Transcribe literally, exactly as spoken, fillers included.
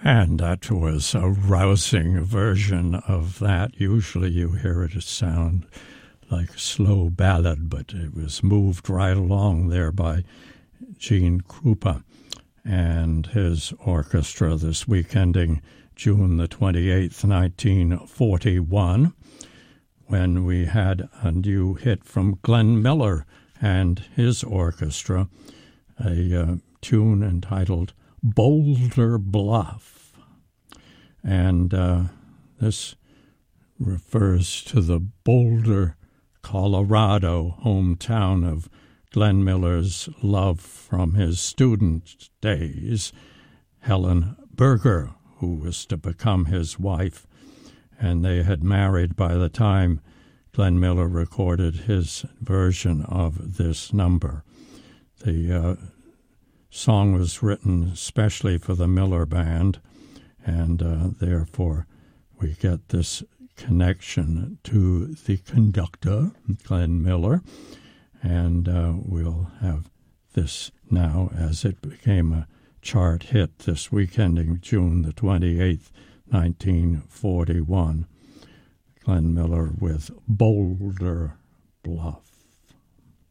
And that was a rousing version of that. Usually you hear it sound like a slow ballad, but it was moved right along there by Gene Krupa and his orchestra this week, ending June the twenty-eighth, nineteen forty-one, when we had a new hit from Glenn Miller and his orchestra, a uh, tune entitled Boulder Bluff. And uh, this refers to the Boulder, Colorado hometown of Glenn Miller's love from his student days, Helen Berger, who was to become his wife. And they had married by the time Glenn Miller recorded his version of this number. The uh, song was written especially for the Miller Band, and uh, therefore we get this connection to the conductor, Glenn Miller, and uh, we'll have this now as it became a chart hit this week, ending June the twenty-eighth, nineteen forty-one. Glenn Miller with Boulder Bluff.